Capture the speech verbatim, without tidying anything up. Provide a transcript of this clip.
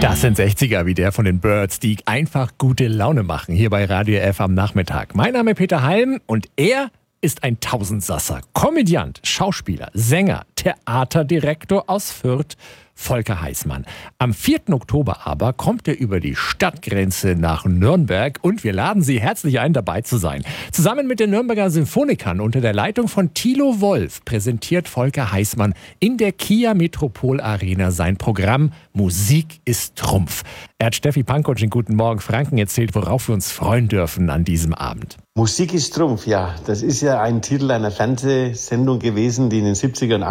Das sind sechziger wie der von den Byrds, die einfach gute Laune machen, hier bei Radio F am Nachmittag. Mein Name ist Peter Halm und er ist ein Tausendsasser, Komödiant, Schauspieler, Sänger, Theaterdirektor aus Fürth, Volker Heißmann. Am vierten Oktober aber kommt er über die Stadtgrenze nach Nürnberg und wir laden Sie herzlich ein, dabei zu sein. Zusammen mit den Nürnberger Symphonikern unter der Leitung von Thilo Wolf präsentiert Volker Heißmann in der Kia Metropol Arena sein Programm Musik ist Trumpf. Er hat Steffi Pankow in Guten Morgen Franken erzählt, worauf wir uns freuen dürfen an diesem Abend. Musik ist Trumpf, ja. Das ist ja ein Titel einer Fernsehsendung gewesen, die in den siebzigern